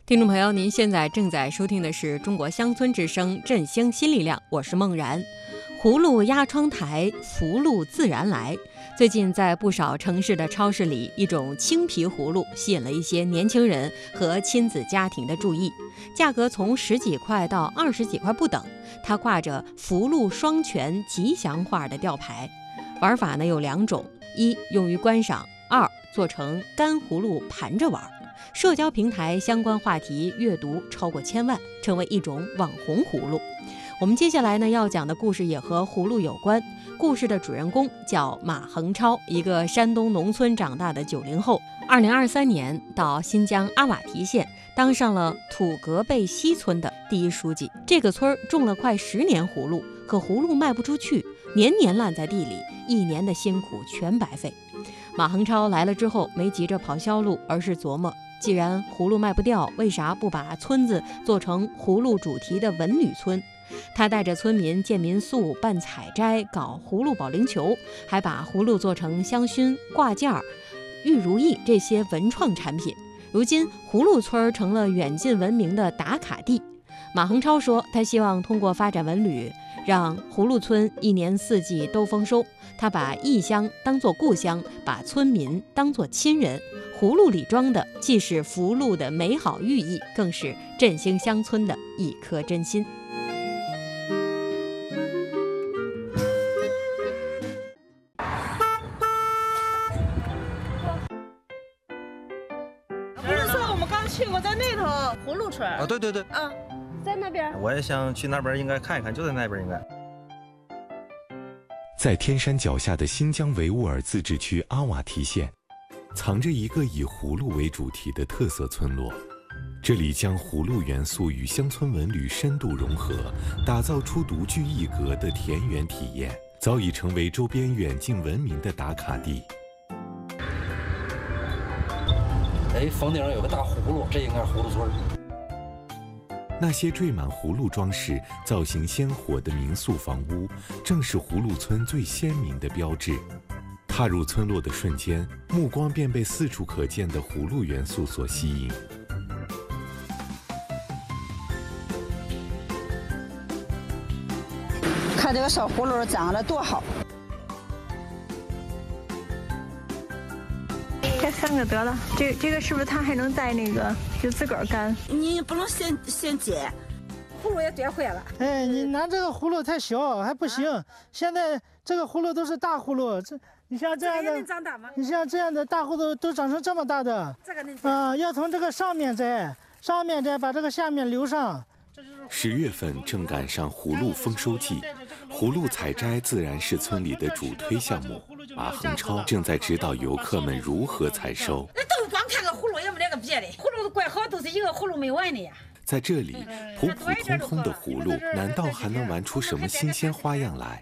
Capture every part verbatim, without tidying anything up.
听众朋友，您现在正在收听的是中国乡村之声振兴新力量，我是梦然。葫芦压窗台，福禄自然来。最近在不少城市的超市里，一种青皮葫芦吸引了一些年轻人和亲子家庭的注意，价格从十几块到二十几块不等。它挂着福禄双全吉祥画的吊牌，玩法呢有两种：一用于观赏，二做成干葫芦盘着玩。社交平台相关话题阅读超过千万，成为一种网红葫芦。我们接下来呢要讲的故事也和葫芦有关。故事的主人公叫马恒超，一个山东农村长大的九零后。二零二三年到新疆阿瓦提县当上了土格贝西村的第一书记。这个村种了快十年葫芦，可葫芦卖不出去，年年烂在地里，一年的辛苦全白费。马恒超来了之后，没急着跑销路，而是琢磨，既然葫芦卖不掉，为啥不把村子做成葫芦主题的文旅村？他带着村民建民宿、办采摘、搞葫芦保龄球，还把葫芦做成香薰、挂件、玉如意这些文创产品。如今葫芦村成了远近闻名的打卡地。马恒超说，他希望通过发展文旅，让葫芦村一年四季都丰收。他把异乡当作故乡，把村民当作亲人。葫芦里装的既是福禄的美好寓意，更是振兴乡村的一颗真心。 葫芦村我们刚去过，在那头葫芦村啊，对对对， 啊，在那边。 我也想去那边，应该看一看，就在那边应该。 在天山脚下的新疆维吾尔自治区阿瓦提县，藏着一个以葫芦为主题的特色村落。这里将葫芦元素与乡村文旅深度融合，打造出独具一格的田园体验，早已成为周边远近闻名的打卡地。 哎，房顶上有个大葫芦，这应该是葫芦村。 那些缀满葫芦装饰、造型鲜活的民宿房屋，正是葫芦村最鲜明的标志。踏入村落的瞬间，目光便被四处可见的葫芦元素所吸引。 看这个小葫芦长得多好。 这三个得了，这这个是不是它还能带那个就自个儿干？ 你不能先先剪，葫芦也剪坏了。 哎，你拿这个葫芦太小还不行，啊、现在这个葫芦都是大葫芦，这你像这样的，你像这样的大葫芦都长成这么大的，这个能啊、呃，要从这个上面摘，上面摘，把这个下面留上。 十月份正赶上葫芦丰收季，葫芦采摘自然是村里的主推项目。马恒超正在指导游客们如何采收。 那都光看个葫芦，也没那个别的。葫芦都怪好，都是一个葫芦没完的呀。 在这里，普普通通的葫芦，难道还能玩出什么新鲜花样来？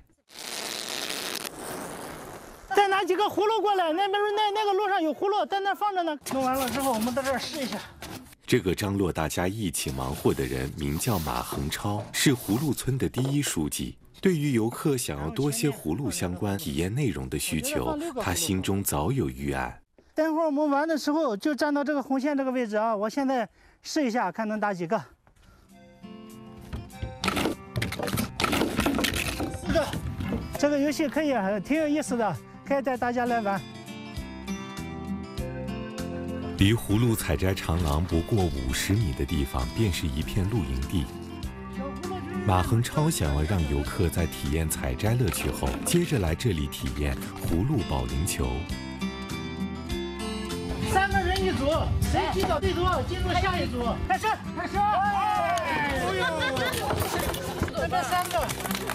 再拿几个葫芦过来，那边那那个路上有葫芦，在那放着呢。弄完了之后，我们在这儿试一下。 这个张罗大家一起忙活的人名叫马恒超，是葫芦村的第一书记。对于游客想要多些葫芦相关体验内容的需求，他心中早有预案。 待会儿我们玩的时候就站到这个红线这个位置啊！我现在试一下，看能打几个。四个。这个游戏可以挺有意思的，可以带大家来玩。 离葫芦采摘长廊不过五十米的地方，便是一片露营地。马恒超想要让游客在体验采摘乐趣后，接着来这里体验葫芦保龄球。 三个人一组，谁踢到最多进入下一组。开始，开始！哎呦，这边三个。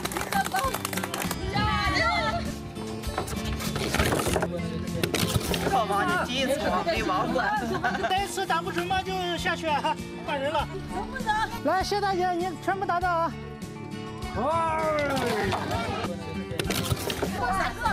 好吧，你第一次没玩过。 第一次打不成嘛，就下去啊，换人了。来，谢大姐，你全部打到啊！